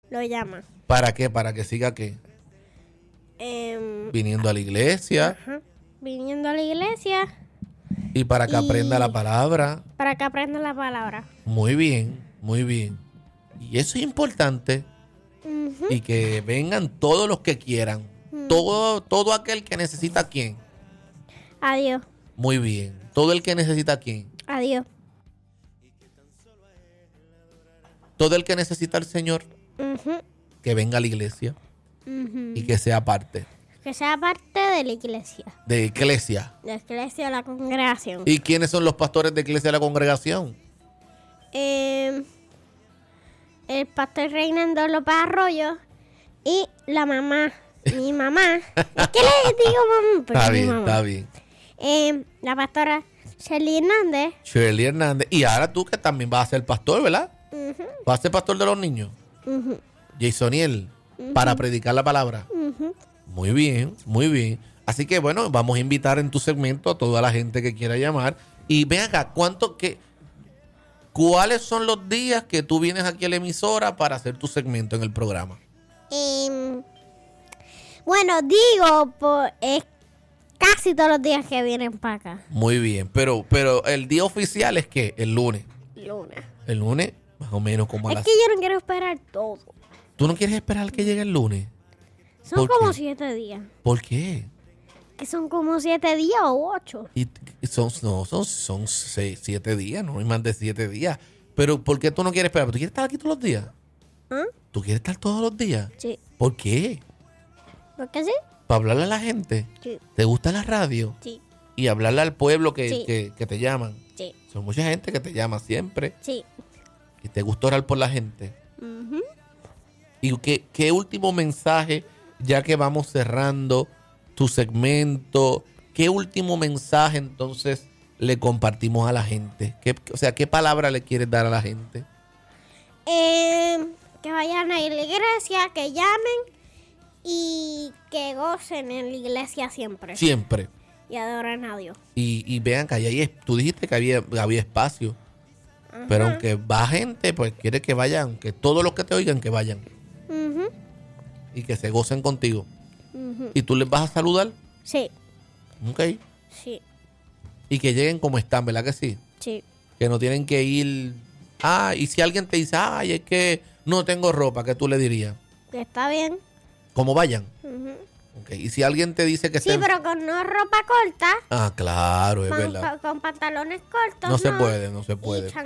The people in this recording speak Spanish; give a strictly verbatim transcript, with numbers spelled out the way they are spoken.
lo llama. ¿Para qué? ¿Para que siga qué? Eh, Viniendo a la iglesia. Ajá. Viniendo a la iglesia. Y para que Y- aprenda la palabra. Para que aprenda la palabra. Muy bien, muy bien. Y eso es importante. Ujú. Y que vengan todos los que quieran. Mm. Todo, todo aquel que necesita a quién. Adiós. Muy bien. Todo el que necesita a quién. Adiós. Todo el que necesita al Señor, Ujú. que venga a la iglesia Ujú. y que sea parte Que sea parte de la iglesia. de iglesia. La iglesia de la congregación. ¿Y quiénes son los pastores de iglesia de la congregación? Eh, el pastor Reinaldo López Arroyo y la mamá. Mi mamá. Es que le digo mamá, pero Está es mi bien, mamá. está bien. Eh, la pastora Shelly Hernández. Shirley Hernández. Y ahora tú que también vas a ser pastor, ¿verdad? Ujú, Vas a ser pastor de los niños. ujú, Jasoniel, para predicar la palabra. ujú. Muy bien, muy bien. Así que bueno, vamos a invitar en tu segmento a toda la gente que quiera llamar. Y ven acá, ¿cuánto que, ¿cuáles son los días que tú vienes aquí a la emisora para hacer tu segmento en el programa? Em, bueno, digo, por, es casi todos los días que vienen para acá. Muy bien, pero, pero el día oficial es que el lunes. Lunes. El lunes, más o menos como a Es las... que yo no quiero esperar todo. ¿Tú no quieres esperar que llegue el lunes? Son ¿Por como qué? siete días. ¿Por qué? Que son como siete días o ocho. Y y son, no, son, son seis, siete días, no hay más de siete días. Pero ¿por qué tú no quieres esperar? ¿Tú quieres estar aquí todos los días? ¿Ah? ¿Tú quieres estar todos los días? Sí. ¿Por qué? ¿Por qué sí? ¿Para hablarle a la gente? Sí. ¿Te gusta la radio? Sí. Y hablarle al pueblo que, Sí. que, que te llaman. Sí. Son mucha gente que te llama siempre. Sí. Y te gusta orar por la gente. Ujú. ¿Y qué, qué último mensaje, ya que vamos cerrando tu segmento, qué último mensaje entonces le compartimos a la gente? ¿Qué, o sea, ¿qué palabra le quieres dar a la gente? Em, que vayan a la iglesia, que llamen y que gocen en la iglesia siempre. Siempre. Y adoren a Dios. Y, y vean que ahí hay, tú dijiste que había, había espacio. Ajá. Pero aunque va gente, pues quiere que vayan, que todos los que te oigan, que vayan. Ujú, Y que se gocen contigo. ujú. Y tú les vas a saludar. Sí, Ok. sí, Y que lleguen como están, ¿verdad que sí? sí. Que no tienen que ir. Ah, y si alguien te dice, ay, es que no tengo ropa, ¿qué tú le dirías? Que está bien. Como vayan. Ujú. Ok. Y si alguien te dice que Sí, estén- pero con no ropa corta, Ah, claro, es con, verdad. con pantalones cortos. No se puede, no se puede. Y